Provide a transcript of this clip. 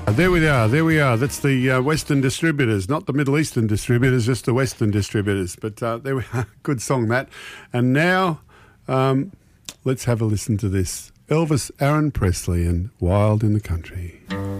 There we are. That's the Western distributors, not the Middle Eastern distributors, just the Western distributors. But there we are. Good song, that. And now let's have a listen to this. Elvis Aaron Presley and Wild in the Country.